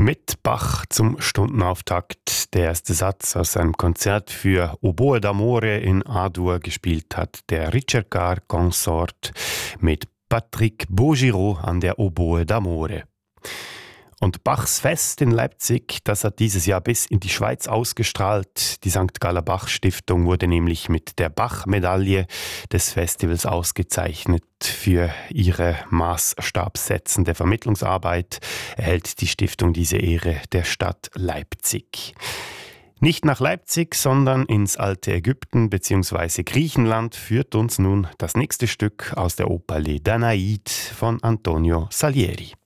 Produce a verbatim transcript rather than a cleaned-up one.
Mit Bach zum Stundenauftakt. Der erste Satz aus seinem Konzert für Oboe d'Amore in A-Dur gespielt hat der Ricercar Consort mit Patrick Baugireau an der Oboe d'Amore. Und Bachs Fest in Leipzig, das hat dieses Jahr bis in die Schweiz ausgestrahlt. Die Sankt Galler Bach Stiftung wurde nämlich mit der Bach-Medaille des Festivals ausgezeichnet. Für ihre maßstabssetzende Vermittlungsarbeit erhält die Stiftung diese Ehre der Stadt Leipzig. Nicht nach Leipzig, sondern ins alte Ägypten bzw. Griechenland führt uns nun das nächste Stück aus der Oper Les Danaïdes von Antonio Salieri.